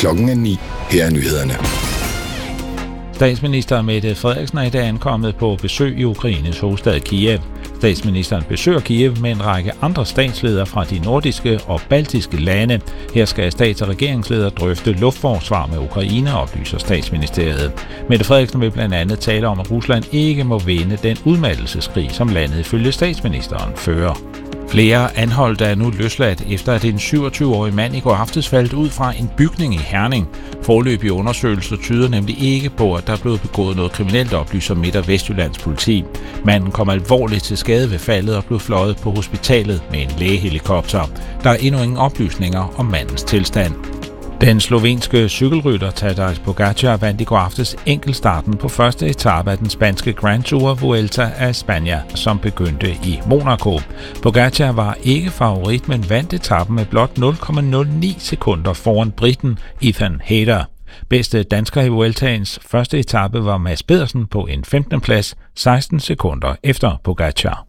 Klokken er 9. Her er nyhederne. Statsminister Mette Frederiksen er i dag ankommet på besøg i Ukraines hovedstad Kiev. Statsministeren besøger Kiev med en række andre statsledere fra de nordiske og baltiske lande. Her skal stats- og regeringsledere drøfte luftforsvar med Ukraine, oplyser statsministeriet. Mette Frederiksen vil blandt andet tale om, at Rusland ikke må vinde den udmattelseskrig, som landet ifølge statsministeren fører. Flere anholdte er nu løsladt, efter at en 27-årig mand i går aftes faldt ud fra en bygning i Herning. Foreløbige undersøgelser tyder nemlig ikke på, at der er blevet begået noget kriminelt, oplyser Midt- og Vestjyllands politi. Manden kom alvorligt til skade ved faldet og blev fløjet på hospitalet med en lægehelikopter. Der er endnu ingen oplysninger om mandens tilstand. Den slovenske cykelrytter Tadej Pogačar vandt i går aftes enkeltstarten på første etape af den spanske Grand Tour Vuelta a España, som begyndte i Monaco. Pogačar var ikke favorit, men vandt etappen med blot 0,09 sekunder foran briten Ethan Hayter. Bedste dansker i Vueltaens første etape var Mads Pedersen på en 15. plads, 16 sekunder efter Pogačar.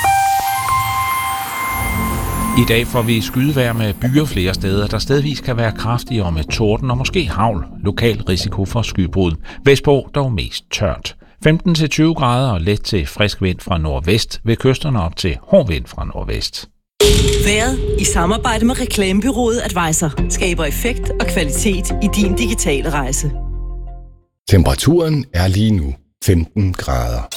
I dag får vi skydevejr med byer flere steder, der stedvis kan være kraftige og med torden og måske hagl. Lokal risiko for skybrud. Vestpå dog mest tørt. 15-20 grader og let til frisk vind fra nordvest, ved kysterne op til hård vind fra nordvest. Vejret i samarbejde med reklamebureauet Advisor skaber effekt og kvalitet i din digitale rejse. Temperaturen er lige nu 15 grader.